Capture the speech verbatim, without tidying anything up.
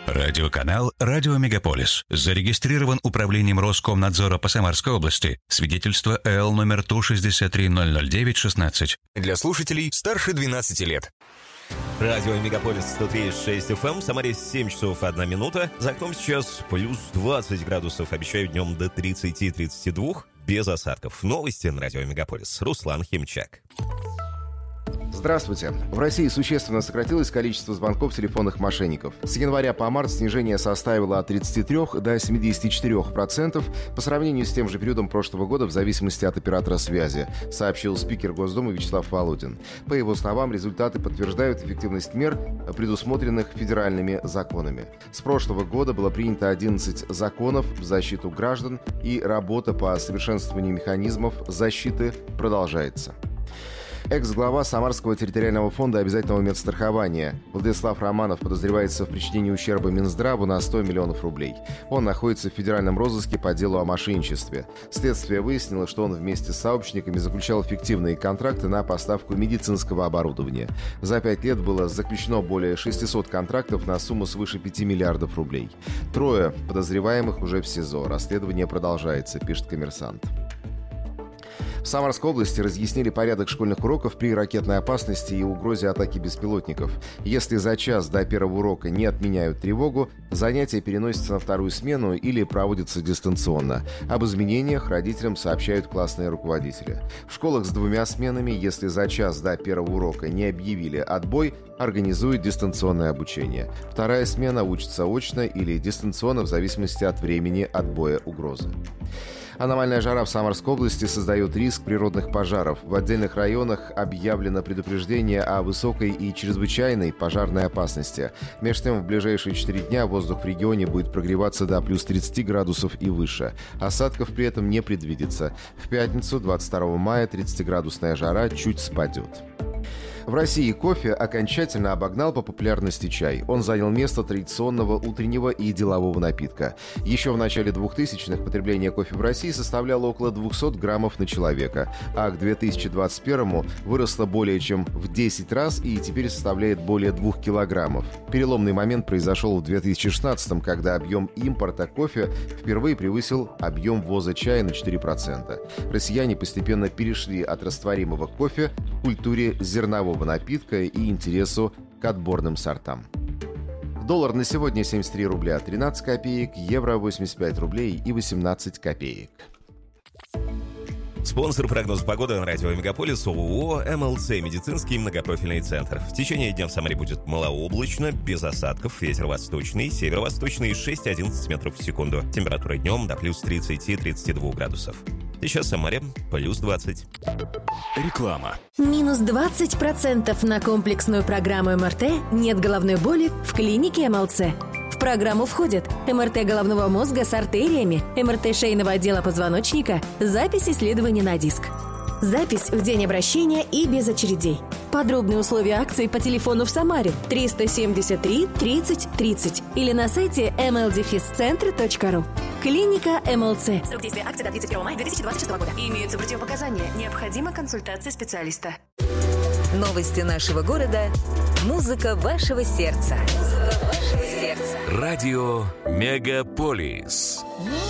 Радиоканал «Радио Мегаполис». Зарегистрирован управлением Роскомнадзора по Самарской области. Свидетельство эл номер Ту шестьдесят три ноль ноль девять шестнадцать. Для слушателей старше двенадцати лет. Радио Мегаполис сто три и шесть эф эм. В Самаре семь часов одна минута. За окном сейчас плюс двадцать градусов. Обещаю днем до тридцати-тридцати двух. Без осадков. Новости на Радио Мегаполис. Руслан Химчак. Здравствуйте. В России существенно сократилось количество звонков телефонных мошенников. С января по март снижение составило от тридцати трёх до семидесяти четырёх процентов по сравнению с тем же периодом прошлого года в зависимости от оператора связи, сообщил спикер Госдумы Вячеслав Володин. По его словам, результаты подтверждают эффективность мер, предусмотренных федеральными законами. С прошлого года было принято одиннадцать законов в защиту граждан, и работа по совершенствованию механизмов защиты продолжается. Экс-глава Самарского территориального фонда обязательного медстрахования Владислав Романов подозревается в причинении ущерба Минздраву на сто миллионов рублей. Он находится в федеральном розыске по делу о мошенничестве. Следствие выяснило, что он вместе с сообщниками заключал фиктивные контракты на поставку медицинского оборудования. За пять лет было заключено более шестисот контрактов на сумму свыше пяти миллиардов рублей. Трое подозреваемых уже в СИЗО. Расследование продолжается, пишет «Коммерсант». В Самарской области разъяснили порядок школьных уроков при ракетной опасности и угрозе атаки беспилотников. Если за час до первого урока не отменяют тревогу, занятия переносятся на вторую смену или проводятся дистанционно. Об изменениях родителям сообщают классные руководители. В школах с двумя сменами, если за час до первого урока не объявили отбой, организуют дистанционное обучение. Вторая смена учится очно или дистанционно в зависимости от времени отбоя угрозы. Аномальная жара в Самарской области создает риск природных пожаров. В отдельных районах объявлено предупреждение о высокой и чрезвычайной пожарной опасности. Между тем, в ближайшие четыре дня воздух в регионе будет прогреваться до плюс тридцати градусов и выше. Осадков при этом не предвидится. В пятницу, двадцать второго мая, тридцатиградусная жара чуть спадет. В России кофе окончательно обогнал по популярности чай. Он занял место традиционного утреннего и делового напитка. Еще в начале двухтысячных потребление кофе в России составляло около двухсот граммов на человека, а к две тысячи двадцать первому выросло более чем в десять раз и теперь составляет более двух килограммов. Переломный момент произошел в две тысячи шестнадцатом, когда объем импорта кофе впервые превысил объем ввоза чая на четыре процента. Россияне постепенно перешли от растворимого кофе к культуре зернового напитка и интересу к отборным сортам. Доллар на сегодня семьдесят три рубля тринадцать копеек, евро восемьдесят пять рублей и восемнадцать копеек. Спонсор прогноза погоды на радио Мегаполис ООО эм эл цэ «Медицинский многопрофильный центр». В течение дня в Самаре будет малооблачно, без осадков, ветер восточный, северо-восточный шесть-одиннадцать метров в секунду. Температура днем до плюс тридцати-тридцати двух градусов. Сейчас в Самаре плюс двадцать. Реклама. Минус двадцать процентов на комплексную программу эм эр тэ «Нет головной боли» в клинике эм эл цэ. В программу входят эм эр тэ головного мозга с артериями, эм эр тэ шейного отдела позвоночника, запись исследования на диск. Запись в день обращения и без очередей. Подробные условия акции по телефону в Самаре триста семьдесят три тридцать тридцать или на сайте эм эл дефис центр точка ру. Клиника эм эл цэ. Срок действия акции до тридцать первого мая две тысячи двадцать шестого года. Имеются противопоказания. Необходима консультация специалиста. Новости нашего города. Музыка вашего сердца. Музыка вашего сердца. Радио Мегаполис.